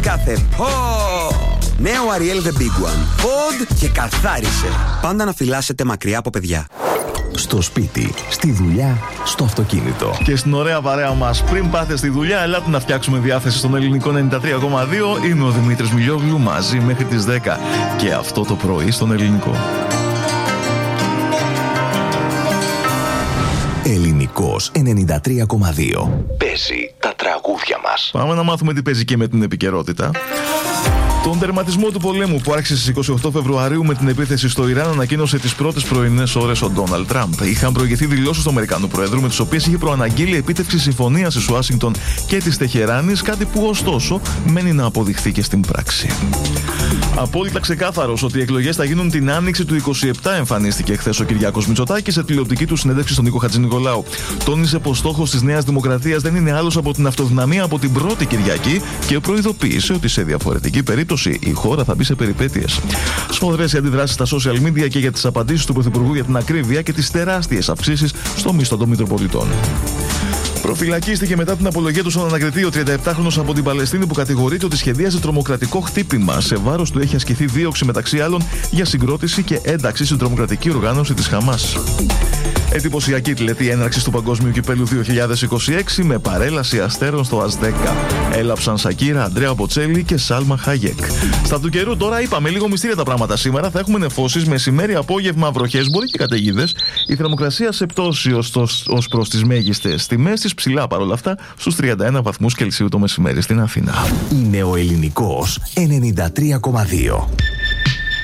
Κάθε νέο Ariel The Big One. Pod και καθάρισε. Πάντα να φυλάσσετε μακριά από παιδιά. Στο σπίτι, στη δουλειά, στο αυτοκίνητο. Και στην ωραία παρέα μας, πριν πάτε στη δουλειά, ελάτε να φτιάξουμε διάθεση στον ελληνικό 93,2. Είμαι ο Δημήτρης Μιλιόγλου, μαζί μέχρι τις 10. Και αυτό το πρωί στον ελληνικό. Ελληνικός 93,2. Παίζει τα τραγούδια μας. Πάμε να μάθουμε τι παίζει και με την επικαιρότητα. Τον τερματισμό του πολέμου που άρχισε στις 28 Φεβρουαρίου με την επίθεση στο Ιράν ανακοίνωσε τις πρώτες πρωινές ώρες ο Ντόναλντ Τραμπ. Είχαν προηγηθεί δηλώσεις του Αμερικανού Προέδρου με τις οποίες είχε προαναγγείλει επίτευξη συμφωνίας της Ουάσιγκτον και της Τεχεράνης, κάτι που ωστόσο μένει να αποδειχθεί και στην πράξη. Απόλυτα ξεκάθαρος ότι οι εκλογές θα γίνουν την άνοιξη του 27, εμφανίστηκε χθες ο Κυριάκος Μητσοτάκης σε τηλεοπτική του συνέντευξη στον Νίκο Χατζηνικολάου. Τόνισε πως στόχος της Νέας Δημοκρατίας δεν είναι άλλος από την αυτοδυναμία από την πρώτη Κυριακή και προειδοποίησε ότι σε διαφορετική περίπτωση η χώρα θα μπει σε περιπέτειες. Σφοδρές οι αντιδράσεις στα social media και για τις απαντήσεις του Πρωθυπουργού για την ακρίβεια και τις τεράστιες αυξήσεις στο μισθό των Μητροπολιτών. Προφυλακίστηκε μετά την απολογία του στον ανακριτή ο 37χρονος από την Παλαιστίνη που κατηγορείται ότι σχεδίαζε τρομοκρατικό χτύπημα. Σε βάρος του έχει ασκηθεί δίωξη μεταξύ άλλων για συγκρότηση και ένταξη στην τρομοκρατική οργάνωση της Χαμάς. Εντυπωσιακή τελετή έναρξης του Παγκόσμιου Κυπέλλου 2026 με παρέλαση αστέρων στο ΑΣ10. Έλαψαν Σακύρα, Αντρέα Μποτσέλη και Σάλμα Χάγεκ. Στα του καιρού τώρα είπαμε λίγο μυστήρια τα πράγματα σήμερα. Θα έχουμε νεφώσεις, μεσημέρι, απόγευμα, βροχές, μπορεί και καταιγίδες. Η θερμοκρασία σε πτώση ως προς τις μέγιστες τιμές της, ψηλά παρόλα αυτά στους 31 βαθμούς Κελσίου το μεσημέρι στην Αθήνα. Είναι ο ελληνικός 93,2.